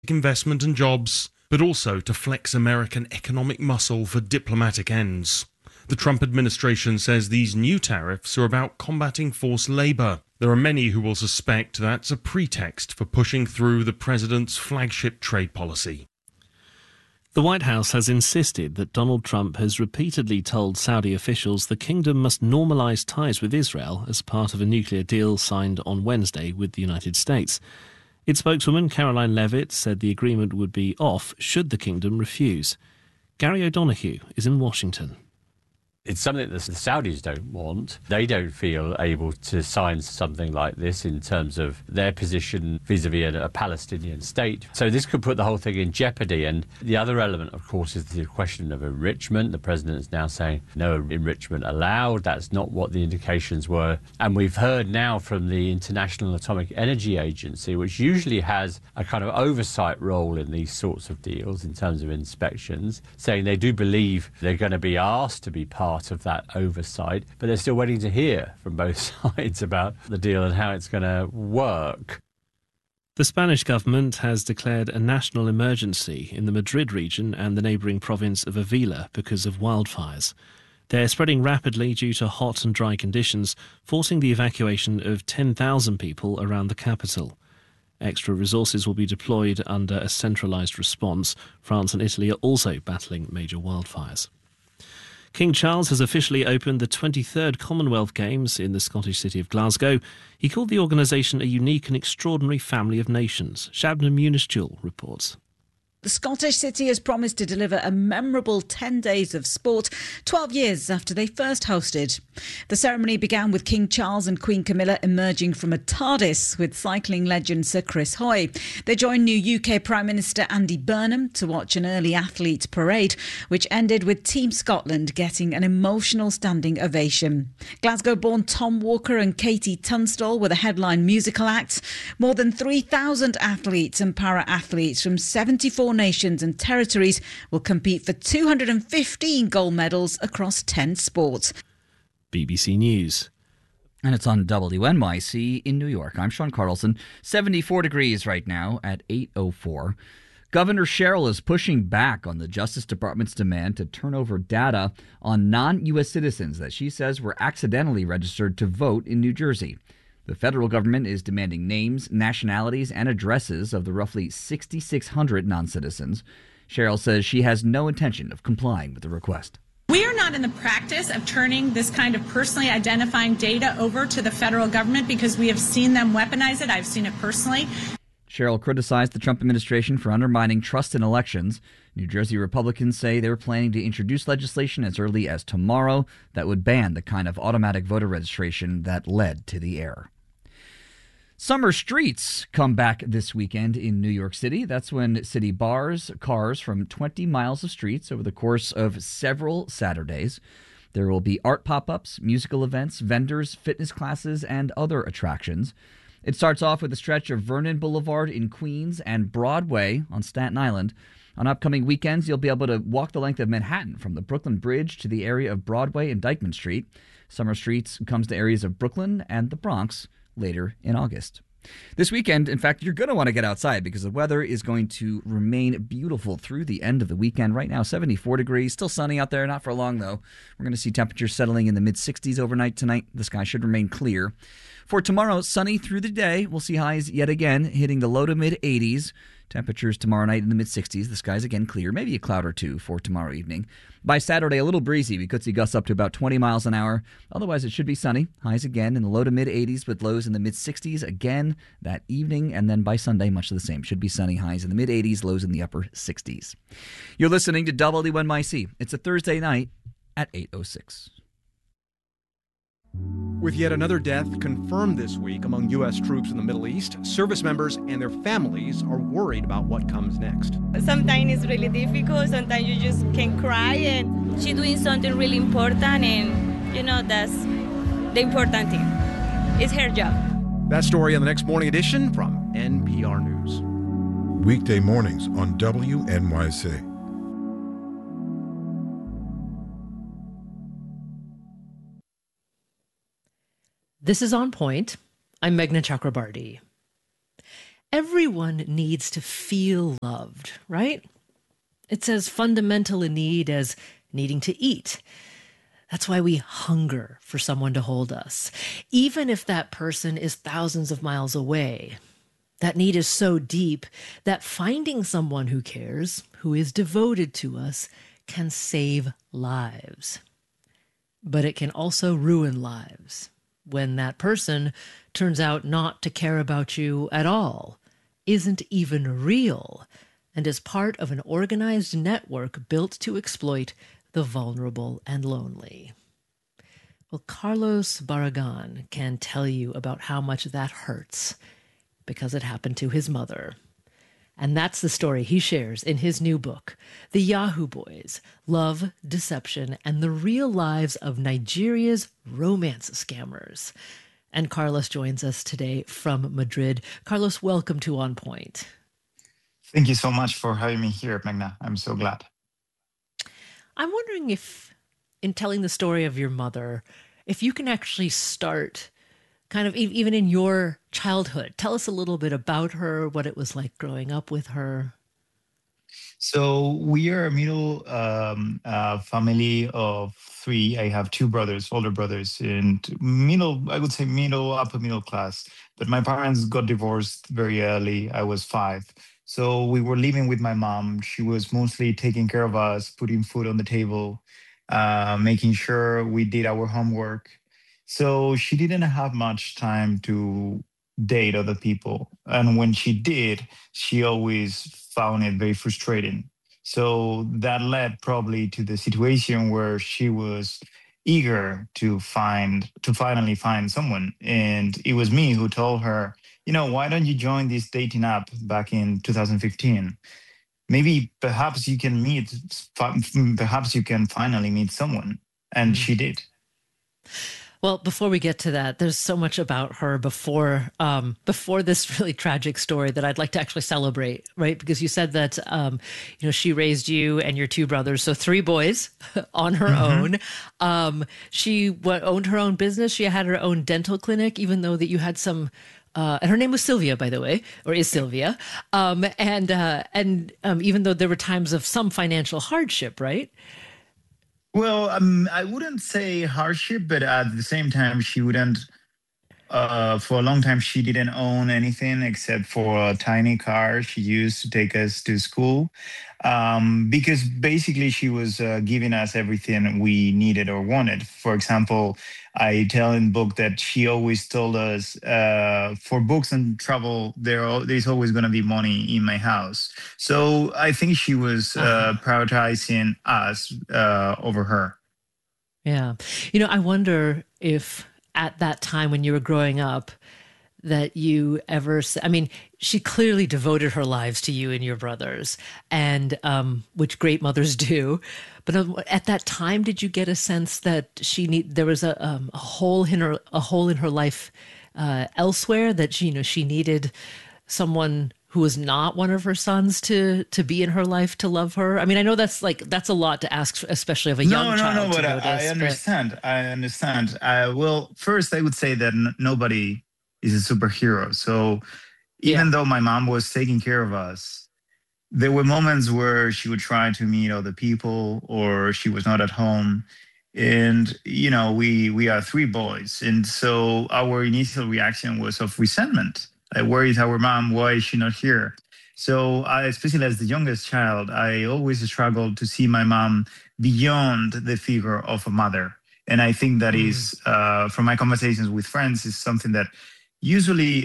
domestic investment and jobs, but also to flex American economic muscle for diplomatic ends. The Trump administration says these new tariffs are about combating forced labor. There are many who will suspect that's a pretext for pushing through the president's flagship trade policy. The White House has insisted that Donald Trump has repeatedly told Saudi officials the kingdom must normalise ties with Israel as part of a nuclear deal signed on Wednesday with the United States. Its spokeswoman, Caroline Leavitt, said the agreement would be off should the kingdom refuse. Gary O'Donoghue is in Washington. It's something that the Saudis don't want. They don't feel able to sign something like this in terms of their position vis-à-vis a Palestinian state. So this could put the whole thing in jeopardy. And the other element, of course, is the question of enrichment. The president is now saying no enrichment allowed. That's not what the indications were. And we've heard now from the International Atomic Energy Agency, which usually has a kind of oversight role in these sorts of deals in terms of inspections, saying they do believe they're going to be asked to be part of that oversight, but they're still waiting to hear from both sides about the deal and how it's going to work. The Spanish government has declared a national emergency in the Madrid region and the neighbouring province of Avila because of wildfires. They're spreading rapidly due to hot and dry conditions, forcing the evacuation of 10,000 people around the capital. Extra resources will be deployed under a centralised response. France and Italy are also battling major wildfires. King Charles has officially opened the 23rd Commonwealth Games in the Scottish city of Glasgow. He called the organisation a unique and extraordinary family of nations. Shabnam Yunus-Jewell reports. The Scottish city has promised to deliver a memorable 10 days of sport 12 years after they first hosted. The ceremony began with King Charles and Queen Camilla emerging from a TARDIS with cycling legend Sir Chris Hoy. They joined new UK Prime Minister Andy Burnham to watch an early athletes parade, which ended with Team Scotland getting an emotional standing ovation. Glasgow-born Tom Walker and Katie Tunstall were the headline musical acts. More than 3,000 athletes and para-athletes from 74 nations and territories will compete for 215 gold medals across 10 sports. BBC News. And it's on WNYC in New York. I'm Sean Carlson. 74 degrees right now at 8:04. Governor Sherrill is pushing back on the Justice Department's demand to turn over data on non-U.S. citizens that she says were accidentally registered to vote in New Jersey. The federal government is demanding names, nationalities, and addresses of the roughly 6,600 non-citizens. Sherrill says she has no intention of complying with the request. We are not in the practice of turning this kind of personally identifying data over to the federal government because we have seen them weaponize it. I've seen it personally. Sherrill criticized the Trump administration for undermining trust in elections. New Jersey Republicans say they were planning to introduce legislation as early as tomorrow that would ban the kind of automatic voter registration that led to the error. Summer streets come back this weekend in New York City. That's when city bars, cars from 20 miles of streets over the course of several Saturdays. There will be art pop-ups, musical events, vendors, fitness classes, and other attractions. It starts off with a stretch of Vernon Boulevard in Queens and Broadway on Staten Island. On upcoming weekends, you'll be able to walk the length of Manhattan from the Brooklyn Bridge to the area of Broadway and Dyckman Street. Summer Streets comes to areas of Brooklyn and the Bronx later in August. This weekend, in fact, you're going to want to get outside because the weather is going to remain beautiful through the end of the weekend. Right now, 74 degrees, still sunny out there, not for long though. We're going to see temperatures settling in the mid-60s overnight tonight. The sky should remain clear. For tomorrow, sunny through the day. We'll see highs yet again hitting the low to mid-80s. Temperatures tomorrow night in the mid-60s. The sky's again clear. Maybe a cloud or two for tomorrow evening. By Saturday, a little breezy. We could see gusts up to about 20 miles an hour. Otherwise, it should be sunny. Highs again in the low to mid-80s with lows in the mid-60s again that evening. And then by Sunday, much of the same. Should be sunny. Highs in the mid-80s, lows in the upper 60s. You're listening to WNYC. It's a Thursday night at 8:06. With yet another death confirmed this week among U.S. troops in the Middle East, service members and their families are worried about what comes next. Sometimes it's really difficult. Sometimes you just can cry, and she's doing something really important, and that's the important thing. It's her job. That story on the next morning edition from NPR News. Weekday mornings on WNYC. This is On Point. I'm Meghna Chakrabarti. Everyone needs to feel loved, right? It's as fundamental a need as needing to eat. That's why we hunger for someone to hold us, even if that person is thousands of miles away. That need is so deep that finding someone who cares, who is devoted to us, can save lives. But it can also ruin lives when that person turns out not to care about you at all, isn't even real, and is part of an organized network built to exploit the vulnerable and lonely. Well, Carlos Barragan can tell you about how much that hurts because it happened to his mother. And that's the story he shares in his new book, The Yahoo Boys, Love, Deception, and the Real Lives of Nigeria's Romance Scammers. And Carlos joins us today from Madrid. Carlos, welcome to On Point. Thank you so much for having me here, Magna. I'm so glad. I'm wondering if, in telling the story of your mother, if you can actually start kind of even in your childhood. Tell us a little bit about her, what it was like growing up with her. So we are a middle family of three. I have two brothers, older brothers, and I would say upper middle class. But my parents got divorced very early. I was 5. So we were living with my mom. She was mostly taking care of us, putting food on the table, making sure we did our homework. So she didn't have much time to date other people. And when she did, she always found it very frustrating. So that led probably to the situation where she was eager to finally find someone. And it was me who told her, why don't you join this dating app back in 2015? Maybe perhaps you can finally meet someone. And she did. Well, before we get to that, there's so much about her before this really tragic story that I'd like to actually celebrate, right? Because you said that, she raised you and your two brothers, so 3 boys on her own. She owned her own business. She had her own dental clinic, even though that you had some. And her name was Sylvia, by the way, or is Sylvia. And even though there were times of some financial hardship, right? Well, I wouldn't say hardship, but at the same time, she wouldn't. For a long time, she didn't own anything except for a tiny car she used to take us to school, because basically she was giving us everything we needed or wanted. For example, I tell in the book that she always told us, for books and travel, there's always going to be money in my house. So I think she was prioritizing us over her. Yeah. I wonder if at that time when you were growing up that you ever, she clearly devoted her lives to you and your brothers, and which great mothers do. But at that time, did you get a sense that there was a hole in her life elsewhere, that she needed someone who was not one of her sons to be in her life, to love her? I know that's a lot to ask, especially of a young child. No, but I understand. I understand. Well, first, I would say that nobody is a superhero. So even though my mom was taking care of us, there were moments where she would try to meet other people, or she was not at home. And, we are 3 boys. And so our initial reaction was of resentment. Like, where is our mom? Why is she not here? So especially as the youngest child, I always struggled to see my mom beyond the figure of a mother. And I think that is, from my conversations with friends, is something that usually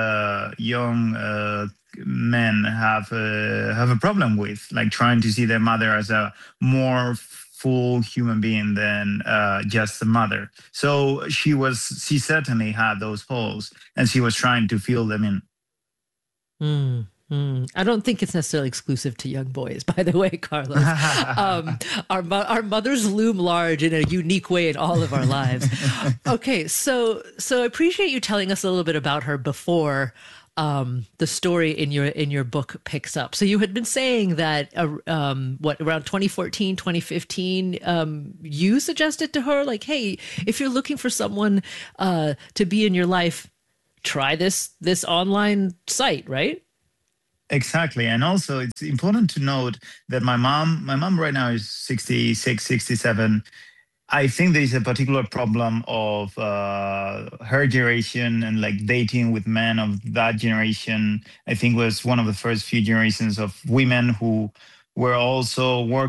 young men have a problem with, like trying to see their mother as a more full human being than just a mother. So she certainly had those holes, and she was trying to fill them in. I don't think it's necessarily exclusive to young boys, by the way, Carlos. Our mothers loom large in a unique way in all of our lives. Okay, so I appreciate you telling us a little bit about her before the story in your book picks up. So you had been saying that around 2014, 2015, you suggested to her, like, hey, if you're looking for someone to be in your life, try this online site, right? Exactly. And also it's important to note that my mom right now is 66, 67. I think there is a particular problem of her generation and like dating with men of that generation. I think was one of the first few generations of women who were also working